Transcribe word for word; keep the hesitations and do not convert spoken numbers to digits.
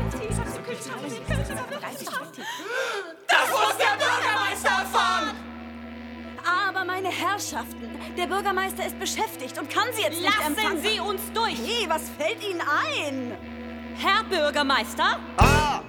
Das muss der Bürgermeister erfahren! Aber meine Herrschaften, der Bürgermeister ist beschäftigt und kann Sie jetzt nicht empfangen. Lassen Sie uns durch! Hey, was fällt Ihnen ein? Herr Bürgermeister? Ah!